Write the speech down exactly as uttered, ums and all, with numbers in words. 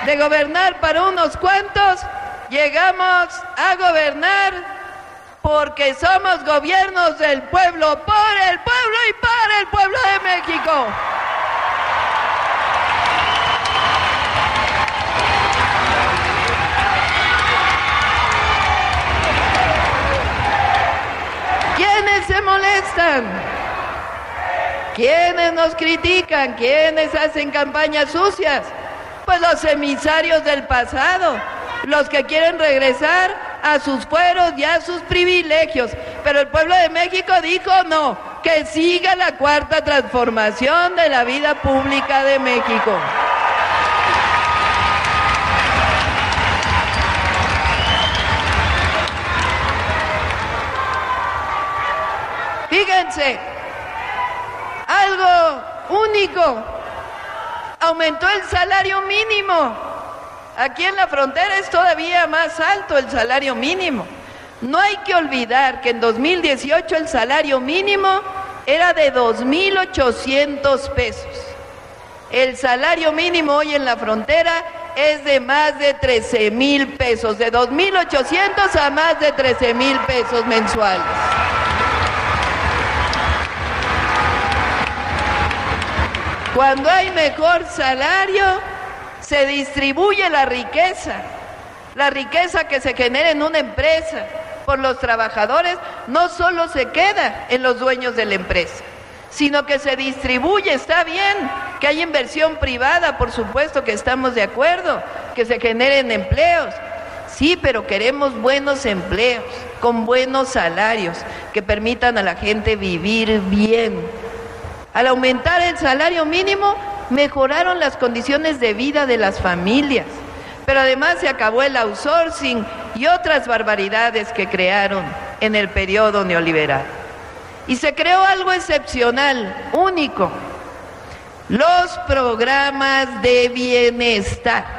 de gobernar para unos cuantos, llegamos a gobernar porque somos gobiernos del pueblo, por el pueblo y para el pueblo de México. ¿Quiénes se molestan? ¿Quiénes nos critican? ¿Quiénes hacen campañas sucias? Pues los emisarios del pasado, los que quieren regresar a sus fueros y a sus privilegios. Pero el pueblo de México dijo no, que siga la cuarta transformación de la vida pública de México. Fíjense, algo único, aumentó el salario mínimo. Aquí en la frontera es todavía más alto el salario mínimo. No hay que olvidar que en dos mil dieciocho el salario mínimo era de dos mil ochocientos pesos. El salario mínimo hoy en la frontera es de más de trece mil pesos, de dos mil ochocientos a más de trece mil pesos mensuales. Cuando hay mejor salario, se distribuye la riqueza. La riqueza que se genera en una empresa por los trabajadores no solo se queda en los dueños de la empresa, sino que se distribuye. Está bien que haya inversión privada, por supuesto que estamos de acuerdo, que se generen empleos. Sí, pero queremos buenos empleos, con buenos salarios, que permitan a la gente vivir bien. Al aumentar el salario mínimo, mejoraron las condiciones de vida de las familias, pero además se acabó el outsourcing y otras barbaridades que crearon en el periodo neoliberal. Y se creó algo excepcional, único, los programas de bienestar.